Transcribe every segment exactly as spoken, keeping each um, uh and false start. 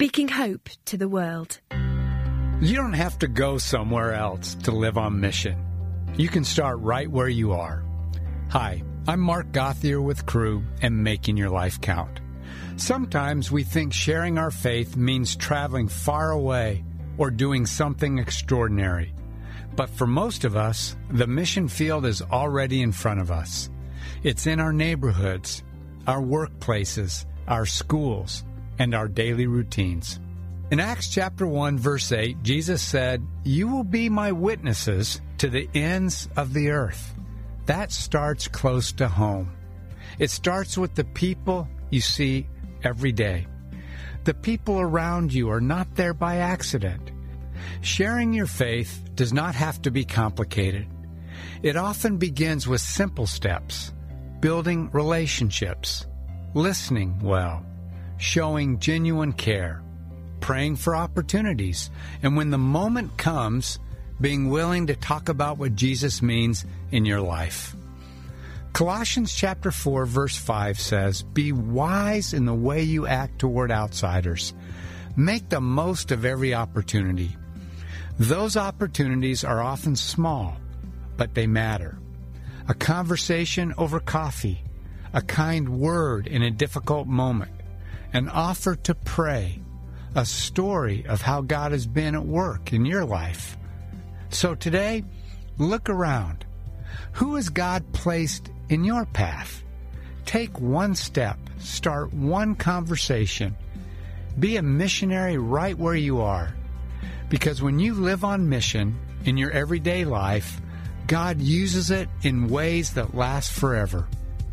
speaking hope to the world. You don't have to go somewhere else to live on mission. You can start right where you are. Hi, I'm Mark Gothier with Crew and Making Your Life Count. Sometimes we think sharing our faith means traveling far away or doing something extraordinary. But for most of us, the mission field is already in front of us. It's in our neighborhoods, our workplaces, our schools, and our daily routines. In Acts chapter one, verse eight, Jesus said, "You will be my witnesses to the ends of the earth." That starts close to home. It starts with the people you see every day. The people around you are not there by accident. Sharing your faith does not have to be complicated. It often begins with simple steps: building relationships, listening well, showing genuine care, praying for opportunities, and when the moment comes, being willing to talk about what Jesus means in your life. Colossians chapter four, verse five says, "Be wise in the way you act toward outsiders. Make the most of every opportunity." Those opportunities are often small, but they matter. A conversation over coffee, a kind word in a difficult moment, an offer to pray, a story of how God has been at work in your life. So today, look around. Who has God placed in your path? Take one step, start one conversation. Be a missionary right where you are. Because when you live on mission in your everyday life, God uses it in ways that last forever.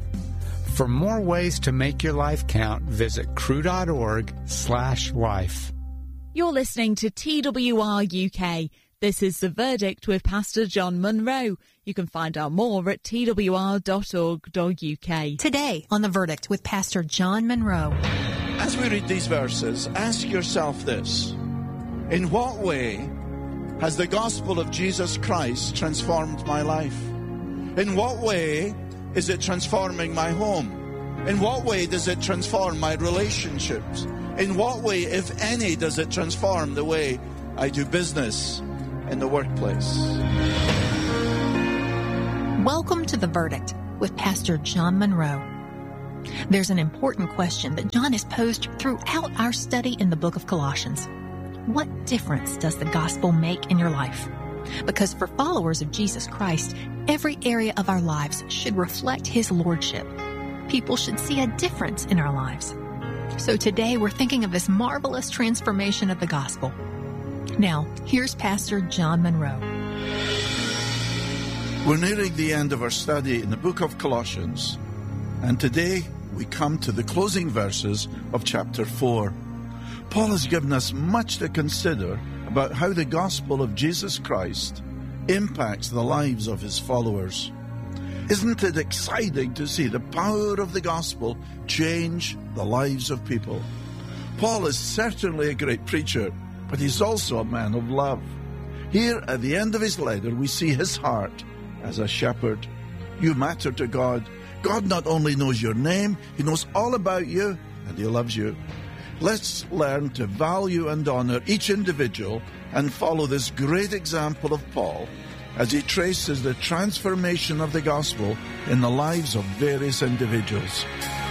For more ways to make your life count, visit crew.org slash life. You're listening to T W R U K. This is The Verdict with Pastor John Munro. You can find out more at t w r dot org dot u k. Today on The Verdict with Pastor John Munro. As we read these verses, ask yourself this: in what way has the gospel of Jesus Christ transformed my life? In what way is it transforming my home? In what way does it transform my relationships? In what way, if any, does it transform the way I do business in the workplace? Welcome to The Verdict with Pastor John Munro. There's an important question that John has posed throughout our study in the book of Colossians. What difference does the gospel make in your life? Because for followers of Jesus Christ, every area of our lives should reflect His lordship. People should see a difference in our lives. So today we're thinking of this marvelous transformation of the gospel. Now, here's Pastor John Munro. We're nearing the end of our study in the book of Colossians, and today we come to the closing verses of chapter four. Paul has given us much to consider about how the gospel of Jesus Christ impacts the lives of his followers. Isn't it exciting to see the power of the gospel change the lives of people? Paul is certainly a great preacher, but he's also a man of love. Here at the end of his letter, we see his heart as a shepherd. You matter to God. God not only knows your name, He knows all about you, and He loves you. Let's learn to value and honor each individual and follow this great example of Paul as he traces the transformation of the gospel in the lives of various individuals.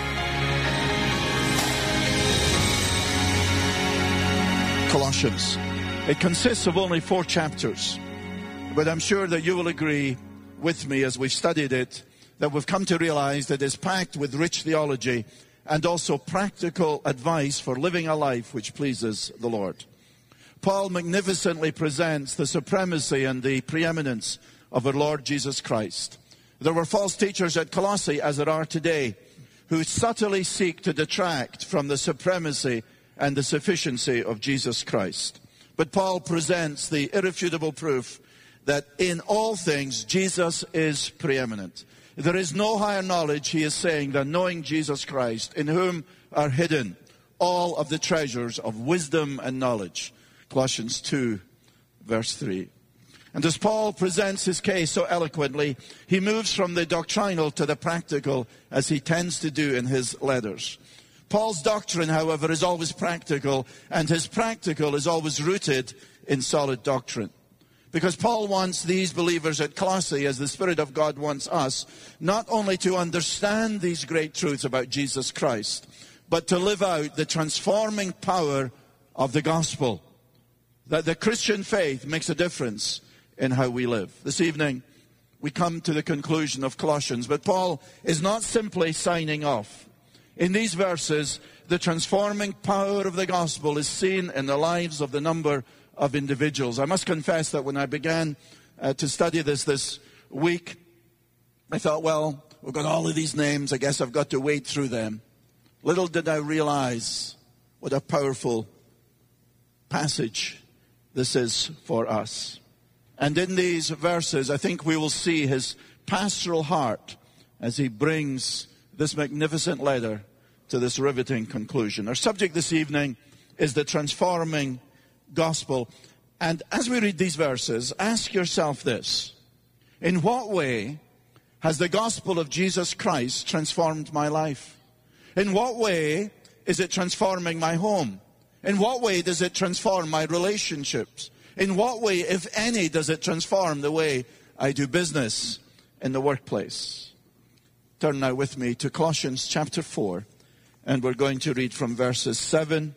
Colossians. It consists of only four chapters, but I'm sure that you will agree with me as we've studied it that we've come to realize that it's packed with rich theology and also practical advice for living a life which pleases the Lord. Paul magnificently presents the supremacy and the preeminence of our Lord Jesus Christ. There were false teachers at Colossae, as there are today, who subtly seek to detract from the supremacy and the sufficiency of Jesus Christ. But Paul presents the irrefutable proof that in all things Jesus is preeminent. There is no higher knowledge, he is saying, than knowing Jesus Christ, in whom are hidden all of the treasures of wisdom and knowledge. Colossians two, verse three. And as Paul presents his case so eloquently, he moves from the doctrinal to the practical, as he tends to do in his letters. Paul's doctrine, however, is always practical, and his practical is always rooted in solid doctrine. Because Paul wants these believers at Colossae, as the Spirit of God wants us, not only to understand these great truths about Jesus Christ, but to live out the transforming power of the gospel. That the Christian faith makes a difference in how we live. This evening, we come to the conclusion of Colossians, but Paul is not simply signing off. In these verses, the transforming power of the gospel is seen in the lives of the number of individuals. I must confess that when I began uh, to study this this week, I thought, well, we've got all of these names, I guess I've got to wade through them. Little did I realize what a powerful passage this is for us. And in these verses, I think we will see his pastoral heart as he brings this magnificent letter to this riveting conclusion. Our subject this evening is the transforming gospel. And as we read these verses, ask yourself this: in what way has the gospel of Jesus Christ transformed my life? In what way is it transforming my home? In what way does it transform my relationships? In what way, if any, does it transform the way I do business in the workplace? Turn now with me to Colossians chapter four, and we're going to read from verses seven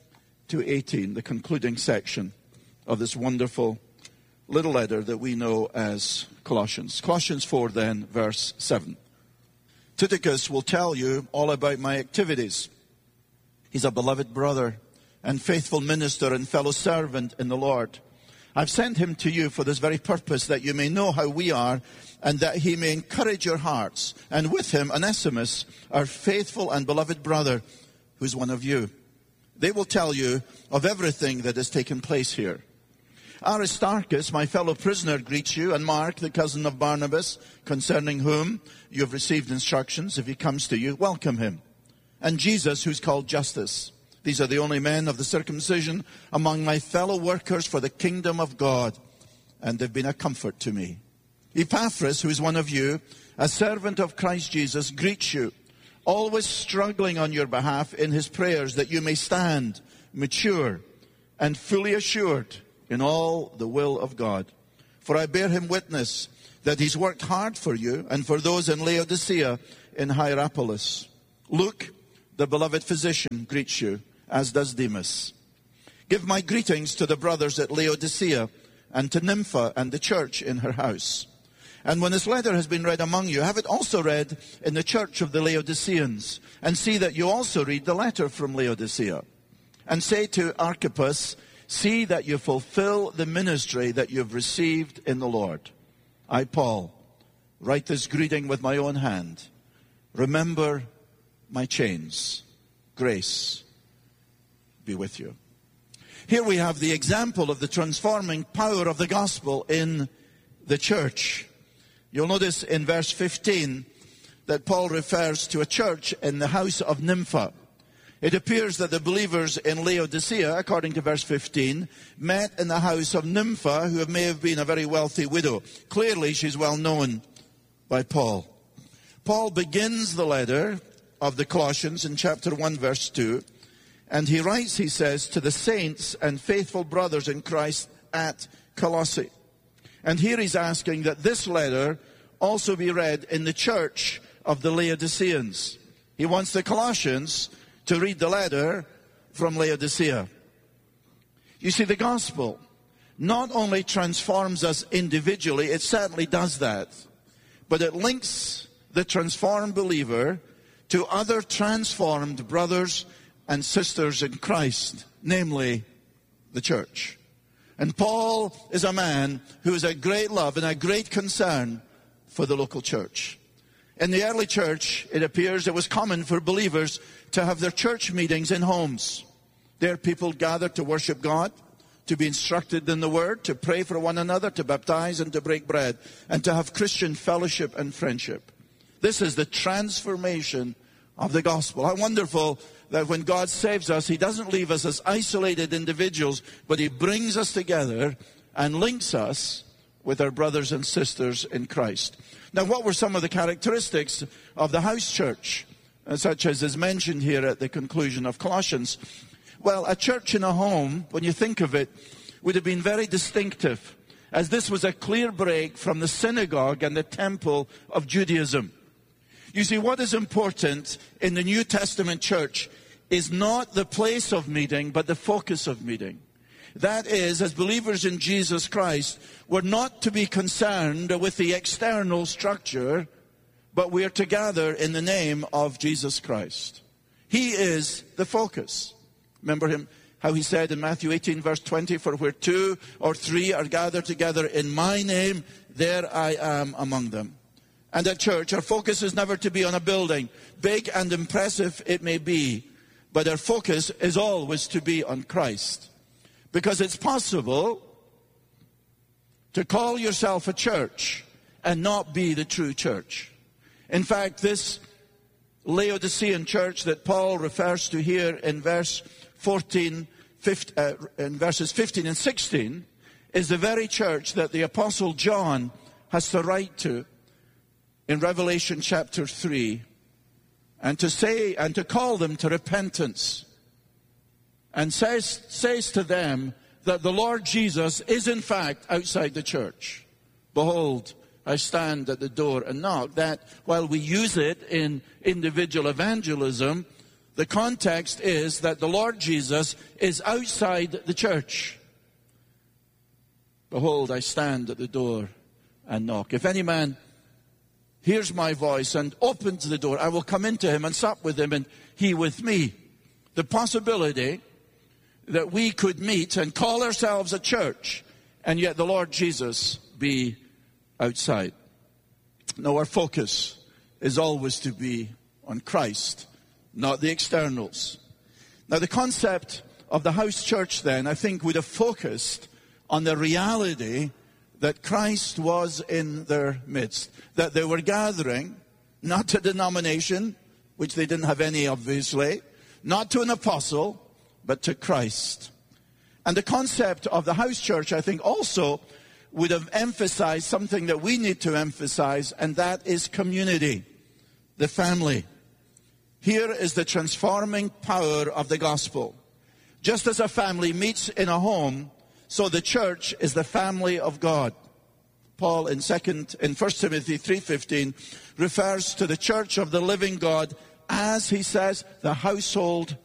to eighteen, the concluding section of this wonderful little letter that we know as Colossians. Colossians four then, verse seven. Tychicus will tell you all about my activities. He's a beloved brother and faithful minister and fellow servant in the Lord. I've sent him to you for this very purpose, that you may know how we are, and that he may encourage your hearts. And with him, Onesimus, our faithful and beloved brother, who's one of you. They will tell you of everything that has taken place here. Aristarchus, my fellow prisoner, greets you, and Mark, the cousin of Barnabas, concerning whom you have received instructions. If he comes to you, welcome him. And Jesus, who's called Justus. These are the only men of the circumcision among my fellow workers for the kingdom of God, and they've been a comfort to me. Epaphras, who is one of you, a servant of Christ Jesus, greets you, always struggling on your behalf in his prayers, that you may stand mature and fully assured in all the will of God. For I bear him witness that he's worked hard for you and for those in Laodicea in Hierapolis. Luke, the beloved physician, greets you, as does Demas. Give my greetings to the brothers at Laodicea and to Nympha and the church in her house. And when this letter has been read among you, have it also read in the church of the Laodiceans, and see that you also read the letter from Laodicea. And say to Archippus, see that you fulfill the ministry that you have received in the Lord. I, Paul, write this greeting with my own hand. Remember my chains. Grace be with you. Here we have the example of the transforming power of the gospel in the church. You'll notice in verse fifteen that Paul refers to a church in the house of Nympha. It appears that the believers in Laodicea, according to verse fifteen, met in the house of Nympha, who may have been a very wealthy widow. Clearly, she's well known by Paul. Paul begins the letter of the Colossians in chapter one, verse two, and he writes, he says, to the saints and faithful brothers in Christ at Colossae. And here he's asking that this letter also be read in the church of the Laodiceans. He wants the Colossians to read the letter from Laodicea. You see, the gospel not only transforms us individually, it certainly does that, but it links the transformed believer to other transformed brothers and sisters in Christ, namely the church. And Paul is a man who has a great love and a great concern for the local church. In the early church, it appears it was common for believers to have their church meetings in homes. There people gathered to worship God, to be instructed in the Word, to pray for one another, to baptize and to break bread, and to have Christian fellowship and friendship. This is the transformation of the gospel. How wonderful that when God saves us, He doesn't leave us as isolated individuals, but He brings us together and links us with our brothers and sisters in Christ. Now, what were some of the characteristics of the house church such as is mentioned here at the conclusion of Colossians. Well, a church in a home, when you think of it, would have been very distinctive, as this was a clear break from the synagogue and the temple of Judaism. You see, what is important in the New Testament church is not the place of meeting, but the focus of meeting. That is, as believers in Jesus Christ, we're not to be concerned with the external structure, but we are to gather in the name of Jesus Christ. He is the focus. Remember him, how he said in Matthew eighteen, verse twenty, "For where two or three are gathered together in my name, there I am among them." And at church, our focus is never to be on a building. Big and impressive it may be, but our focus is always to be on Christ. Because it's possible to call yourself a church and not be the true church. In fact, this Laodicean church that Paul refers to here in verse fourteen, fifteen, uh, in verses fifteen and sixteen is the very church that the Apostle John has to write to in Revelation chapter three, and to say and to call them to repentance, and says says to them that the Lord Jesus is in fact outside the church. Behold, I stand at the door and knock. That while we use it in individual evangelism, the context is that the Lord Jesus is outside the church. Behold, I stand at the door and knock. If any man hears my voice and opens the door, I will come into him and sup with him and he with me. The possibility that we could meet and call ourselves a church and yet the Lord Jesus be outside. No, our focus is always to be on Christ, not the externals. Now, the concept of the house church then, I think, would have focused on the reality that Christ was in their midst, that they were gathering, not to denomination, which they didn't have any, obviously, not to an apostle, but to Christ. And the concept of the house church, I think, also would have emphasized something that we need to emphasize, and that is community, the family. Here is the transforming power of the gospel. Just as a family meets in a home, so the church is the family of God. Paul in second in First Timothy three fifteen refers to the church of the living God as, he says, the household